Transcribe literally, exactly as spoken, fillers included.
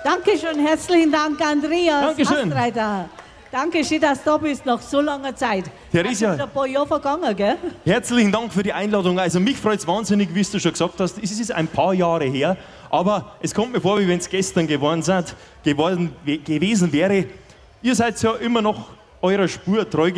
Dankeschön, herzlichen Dank, Andreas Dankeschön. Astreiter. Dankeschön, dass du da bist, nach so langer Zeit. Theresia. Ist ein paar Jahre vergangen, gell? Herzlichen Dank für die Einladung. Also mich freut es wahnsinnig, wie du schon gesagt hast. Es ist ein paar Jahre her, aber es kommt mir vor, wie wenn es gestern geworden, sind, geworden gewesen wäre. Ihr seid ja immer noch eurer Spur treu